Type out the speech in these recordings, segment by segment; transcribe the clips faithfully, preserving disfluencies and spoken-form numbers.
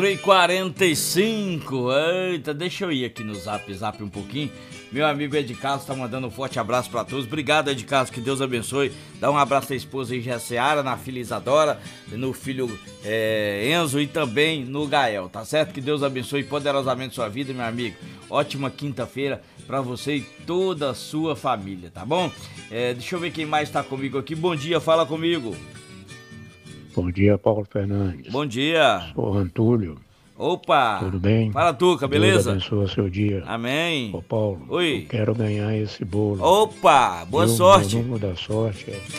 e quarenta e cinco, eita, deixa eu ir aqui no zap, zap um pouquinho. Meu amigo Ed Carlos tá mandando um forte abraço pra todos. Obrigado, Ed Carlos, que Deus abençoe. Dá um abraço à esposa aí, Seara, na filha Isadora, no filho é, Enzo e também no Gael, tá certo? Que Deus abençoe poderosamente sua vida, meu amigo. Ótima quinta-feira pra você e toda a sua família, tá bom? É, deixa eu ver quem mais tá comigo aqui. Bom dia, fala comigo. Bom dia, Paulo Fernandes. Bom dia. Sou Antúlio. Opa! Tudo bem? Fala, Tuca, beleza? Deus abençoe seu dia. Amém. Ô, Paulo, oi. Eu quero ganhar esse bolo. Opa! Boa Meu, sorte. Meu número da sorte é...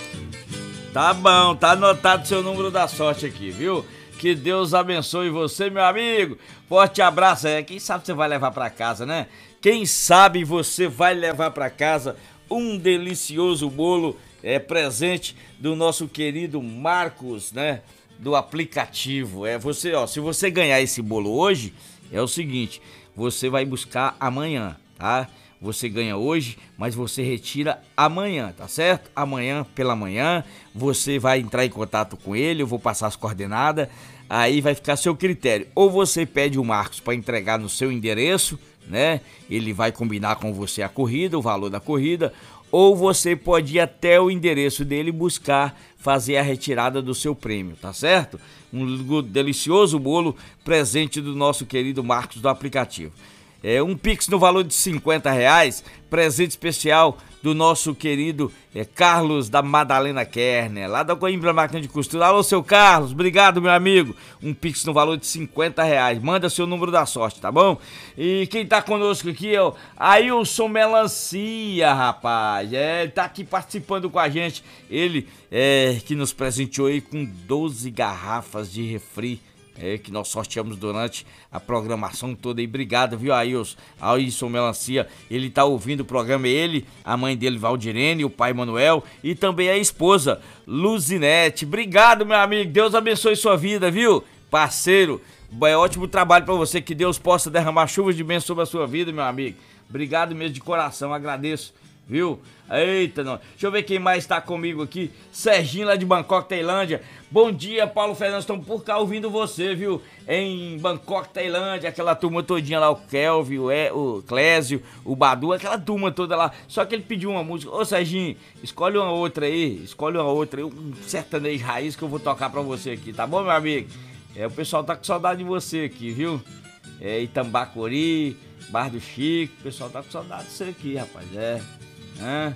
Tá bom, tá anotado seu número da sorte aqui, viu? Que Deus abençoe você, meu amigo. Forte abraço. É, quem sabe você vai levar pra casa, né? Quem sabe você vai levar pra casa um delicioso bolo, é presente do nosso querido Marcos, né? Do aplicativo. É você, ó, se você ganhar esse bolo hoje, é o seguinte, você vai buscar amanhã, tá? Você ganha hoje, mas você retira amanhã, tá certo? Amanhã pela manhã, você vai entrar em contato com ele, eu vou passar as coordenadas, aí vai ficar a seu critério. Ou você pede o Marcos para entregar no seu endereço, né? Ele vai combinar com você a corrida, o valor da corrida, ou você pode ir até o endereço dele buscar fazer a retirada do seu prêmio, tá certo? Um delicioso bolo presente do nosso querido Marcos do aplicativo. É um Pix no valor de cinquenta reais, presente especial do nosso querido é, Carlos da Madalena Kerner, lá da Coimbra Máquina de Costura. Alô, seu Carlos, obrigado, meu amigo. Um Pix no valor de cinquenta reais. Manda seu número da sorte, tá bom? E quem tá conosco aqui é o Ailson Melancia, rapaz. É, ele tá aqui participando com a gente. Ele é, que nos presenteou aí com doze garrafas de refri. É, que nós sorteamos durante a programação toda aí. Obrigado, viu, Ailson? Ailson Melancia, ele tá ouvindo o programa, ele, a mãe dele, Valdirene, o pai Manuel e também a esposa, Luzinete. Obrigado, meu amigo, Deus abençoe sua vida, viu? Parceiro, é ótimo trabalho pra você, que Deus possa derramar chuvas de bênção sobre a sua vida, meu amigo. Obrigado mesmo de coração, agradeço. Viu? Eita, não. Deixa eu ver quem mais tá comigo aqui. Serginho lá de Bangkok, Tailândia. Bom dia, Paulo Fernandes. Estamos por cá ouvindo você, viu? Em Bangkok, Tailândia. Aquela turma todinha lá, o Kelvin, o, e, o Clésio, o Badu, aquela turma toda lá. Só que ele pediu uma música. Ô, Serginho, escolhe uma outra aí. Escolhe uma outra aí. Um sertanejo raiz que eu vou tocar pra você aqui, tá bom, meu amigo? É, o pessoal tá com saudade de você aqui, viu? É, Itambacori, Bar do Chico. O pessoal tá com saudade de você aqui, rapaz. É. Ah,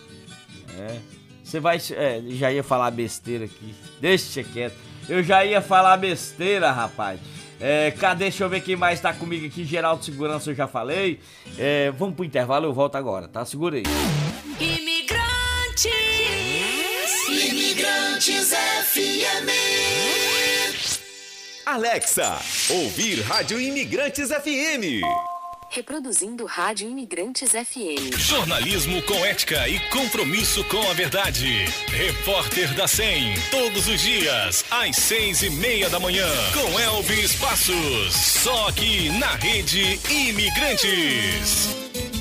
é. Você vai. É, já ia falar besteira aqui. Deixa quieto. Eu já ia falar besteira, rapaz. É, cadê? Deixa eu ver quem mais tá comigo aqui. Geraldo Segurança, eu já falei. É, vamos pro intervalo, eu volto agora, tá? Segura aí. Imigrantes. Imigrantes F M. Alexa, ouvir Rádio Imigrantes F M. Reproduzindo Rádio Imigrantes F M. Jornalismo com ética e compromisso com a verdade. Repórter da cem, todos os dias, às seis e meia da manhã, com Elvis Passos. Só aqui na Rede Imigrantes.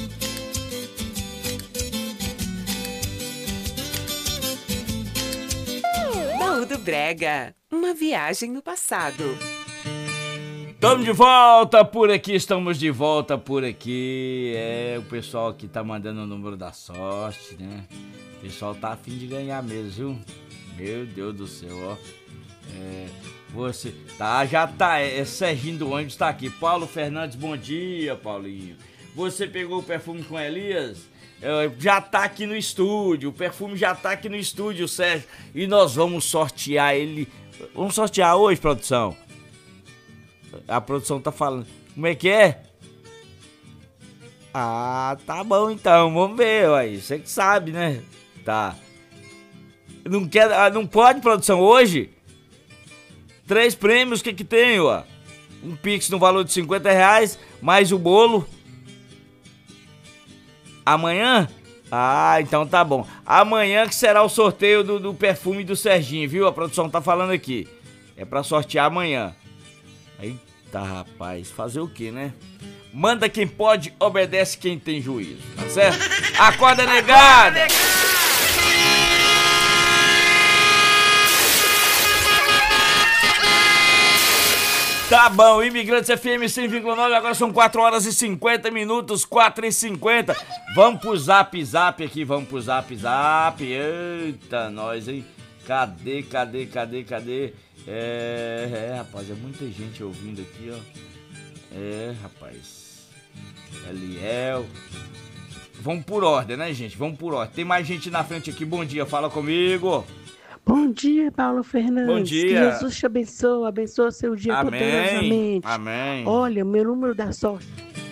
Baú do Brega, uma viagem no passado. Estamos de volta por aqui, estamos de volta por aqui. É, o pessoal aqui tá mandando o número da sorte, né? O pessoal tá a fim de ganhar mesmo, viu? Meu Deus do céu, ó. É, você, tá, já tá, é, Serginho do ônibus tá aqui. Paulo Fernandes, bom dia, Paulinho. Você pegou o perfume com Elias? É, já tá aqui no estúdio, o perfume já tá aqui no estúdio, Sérgio. E nós vamos sortear ele. Vamos sortear hoje, produção? A produção tá falando. Como é que é? Ah, tá bom então. Vamos ver, aí. Você que sabe, né? Tá. Não quer, não pode, produção, hoje? Três prêmios, o que que tem, ó? Um Pix no valor de cinquenta reais, mais o bolo. Amanhã? Ah, então tá bom. Amanhã que será o sorteio do, do perfume do Serginho, viu? A produção tá falando aqui. É pra sortear amanhã. Eita, rapaz, fazer o que, né? Manda quem pode, obedece quem tem juízo, tá certo? Acorda, negada! Tá bom, Imigrantes F M cem vírgula nove, agora são quatro horas e cinquenta minutos, quatro e cinquenta. Vamos pro zap zap aqui, vamos pro zap zap. Eita, nós, hein? Cadê, cadê, cadê, cadê? É, é, rapaz, é muita gente ouvindo aqui, ó. É, rapaz. Eliel. Vamos por ordem, né, gente? Vamos por ordem. Tem mais gente na frente aqui, bom dia, fala comigo. Bom dia, Paulo Fernandes. Bom dia. Que Jesus te abençoe, abençoe seu dia Amém. poderosamente. Amém. Olha, meu número da sorte.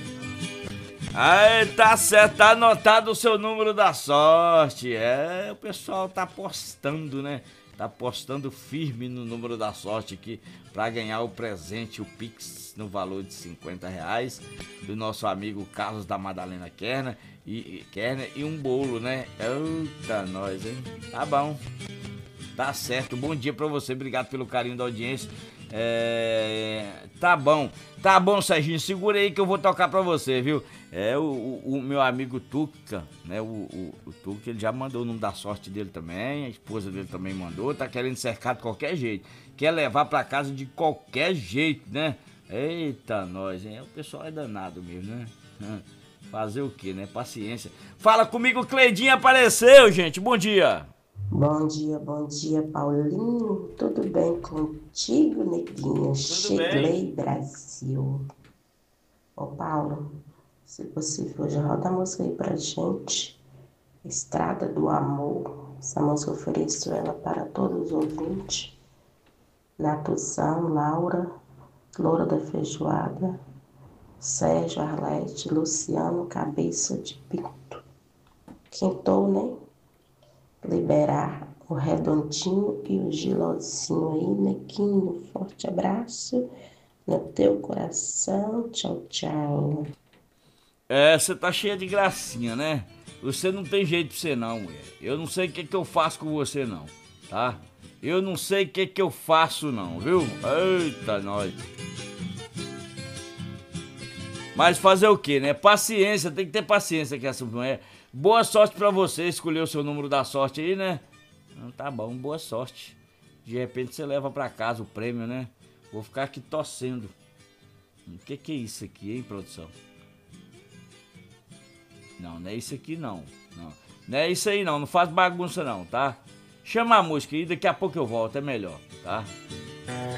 Aí, tá certo, tá anotado o seu número da sorte. É, o pessoal tá apostando, né? Tá apostando firme no número da sorte aqui pra ganhar o presente, o Pix, no valor de cinquenta reais do nosso amigo Carlos da Madalena Kerner e, e, Kerner, e um bolo, né? Eita, nós, hein? Tá bom. Tá certo, bom dia pra você, obrigado pelo carinho da audiência. É... Tá bom, tá bom, Serginho, segura aí que eu vou tocar pra você, viu? É, o, o, o meu amigo Tuca, né, o, o, o Tuca, ele já mandou o número da sorte dele também, a esposa dele também mandou, tá querendo cercar de qualquer jeito, quer levar pra casa de qualquer jeito, né? Eita, nós, hein? O pessoal é danado mesmo, né? Fazer o quê, né? Paciência. Fala comigo, Cleidinha apareceu, gente, bom dia. Bom dia, bom dia, Paulinho. Tudo bem contigo, neguinho? Tudo Cheguei, bem. Brasil. Ô, Paulo, se possível, já roda a música aí pra gente. Estrada do Amor. Essa música eu ofereço ela para todos os ouvintes. Natuzão, Laura, Loura da Feijoada, Sérgio Arlete, Luciano, Cabeça de Pinto. Quintou, né? Liberar o Redondinho e o Gilozinho aí, neguinho. Forte abraço no teu coração. Tchau, tchau. É, você tá cheia de gracinha, né? Você não tem jeito pra você não, mulher. Eu não sei o que que eu faço com você não, tá? Eu não sei o que que eu faço não, viu? Eita, nós. Mas fazer o quê, né? Paciência, tem que ter paciência com essa mulher. Boa sorte pra você escolher o seu número da sorte aí, né? Não, tá bom, boa sorte. De repente você leva pra casa o prêmio, né? Vou ficar aqui torcendo. O que que é isso aqui, hein, produção? Não, não é isso aqui não. Não, não é isso aí não, não faz bagunça não, tá? Chama a música aí, daqui a pouco eu volto, é melhor, tá?